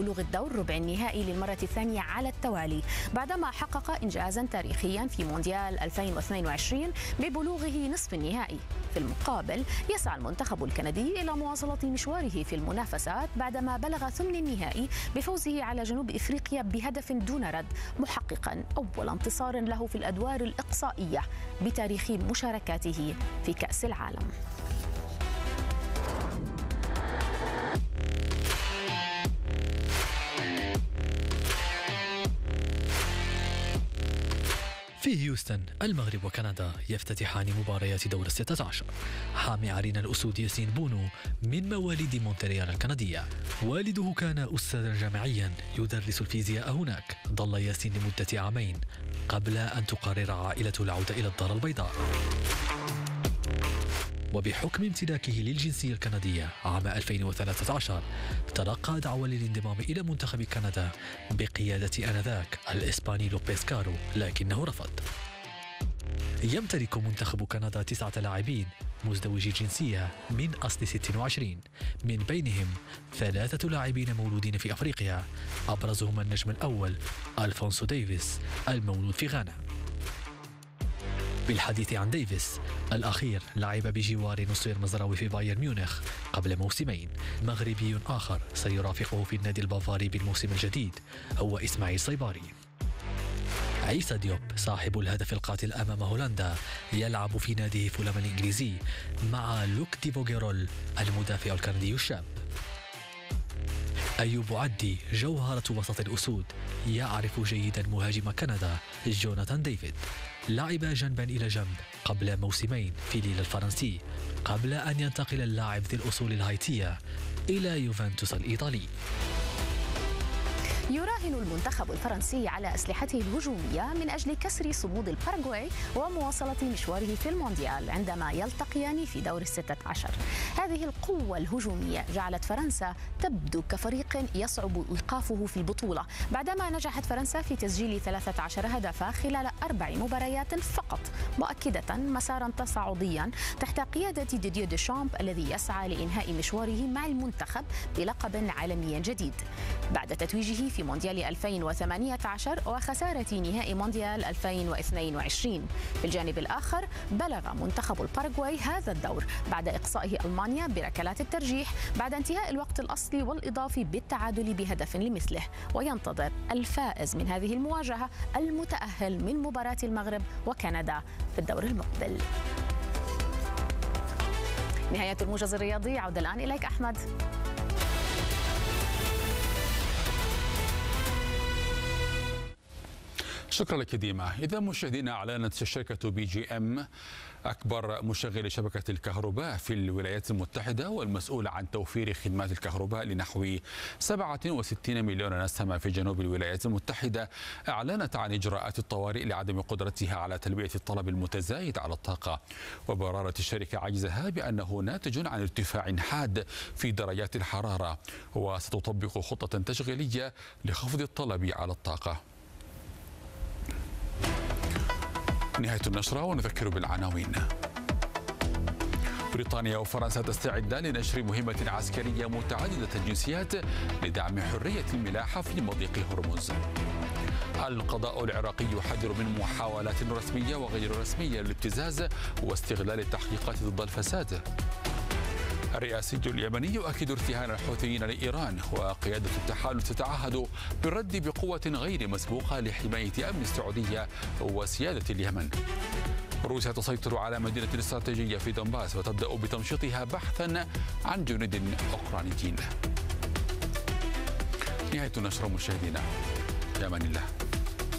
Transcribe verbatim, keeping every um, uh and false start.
ببلوغ الدور ربع النهائي للمرة الثانية على التوالي بعدما حقق إنجازا تاريخيا في مونديال ألفين واثنين وعشرين ببلوغه نصف النهائي. في المقابل يسعى المنتخب الكندي إلى مواصلة مشواره في المنافسات بعدما بلغ ثمن النهائي بفوزه على جنوب إفريقيا بهدف دون رد، محققا أول انتصار له في الأدوار الإقصائية بتاريخ مشاركاته في كأس العالم. في هيوستن المغرب وكندا يفتتحان مباريات دور الستة عشر. حامي عرين الأسود ياسين بونو من مواليد مونتريال الكندية، والده كان أستاذا جامعيا يدرس الفيزياء هناك. ظل ياسين لمدة عامين قبل أن تقرر عائلته العودة إلى الدار البيضاء، وبحكم امتلاكه للجنسية الكندية عام ألفين وثلاثة عشر تلقى دعوة للانضمام إلى منتخب كندا بقيادة آنذاك الإسباني لوبيز كارو، لكنه رفض. يمتلك منتخب كندا تسعة لاعبين مزدوجي الجنسية من أصل ستة وعشرين، من بينهم ثلاثة لاعبين مولودين في أفريقيا، أبرزهم النجم الأول ألفونسو ديفيس المولود في غانا. بالحديث عن ديفيس الأخير لعب بجوار نصير مزراوي في بايرن ميونخ قبل موسمين. مغربي آخر سيرافقه في النادي البافاري بالموسم الجديد هو إسماعيل صيباري. عيسى ديوب صاحب الهدف القاتل أمام هولندا يلعب في ناديه فولام الإنجليزي مع لوك ديفوغيرول المدافع الكندي الشاب. أيوب عدي جوهرة وسط الأسود يعرف جيدا مهاجم كندا جوناثان ديفيد. لعب جنبا إلى جنب قبل موسمين في ليل الفرنسي قبل أن ينتقل اللاعب ذي الأصول الهايتية إلى يوفنتوس الإيطالي. يراهن المنتخب الفرنسي على أسلحته الهجومية من أجل كسر صمود الباراغواي ومواصلة مشواره في المونديال عندما يلتقيان في دور الستة عشر. هذه القوة الهجومية جعلت فرنسا تبدو كفريق يصعب إيقافه في البطولة بعدما نجحت فرنسا في تسجيل ثلاثة عشر هدفا خلال أربع مباريات فقط، مؤكدة مسارا تصاعديا تحت قيادة ديدييه ديشامب الذي يسعى لإنهاء مشواره مع المنتخب بلقب عالمي جديد بعد تتويجه في مونديال ألفين وثمانية عشر وخسارة نهائي مونديال ألفين واثنين وعشرين. في الجانب الآخر بلغ منتخب الباراغواي هذا الدور بعد إقصائه ألمانيا بركلات الترجيح بعد انتهاء الوقت الأصلي والإضافي بالتعادل بهدف لمثله، وينتظر الفائز من هذه المواجهة المتأهل من مباراة المغرب وكندا في الدور المقبل. نهاية الموجز الرياضي، عودة الآن إليك أحمد. شكرا لك ديما. إذا مشاهدينا، أعلنت شركة بي جي إم أكبر مشغل شبكة الكهرباء في الولايات المتحدة والمسؤول عن توفير خدمات الكهرباء لنحو سبعة وستين مليون نسمة في جنوب الولايات المتحدة، أعلنت عن إجراءات الطوارئ لعدم قدرتها على تلبية الطلب المتزايد على الطاقة. وبررت الشركة عجزها بأنه ناتج عن ارتفاع حاد في درجات الحرارة، وستطبق خطة تشغيلية لخفض الطلب على الطاقة. نهاية النشرة ونذكر بالعناوين. بريطانيا وفرنسا تستعدان لنشر مهمة عسكرية متعددة الجنسيات لدعم حرية الملاحة في مضيق هرمز. القضاء العراقي يحذر من محاولات رسمية وغير رسمية للابتزاز واستغلال التحقيقات ضد الفساد. الرئاسي اليمني يؤكد ارتهان الحوثيين لإيران، وقيادة التحالف تتعهد بالرد بقوة غير مسبوقة لحماية أمن السعودية وسيادة اليمن. روسيا تسيطر على مدينة استراتيجية في دونباس وتبدأ بتمشيطها بحثا عن جنود أوكرانيين. نهاية النشرة مشاهدينا، في أمان الله.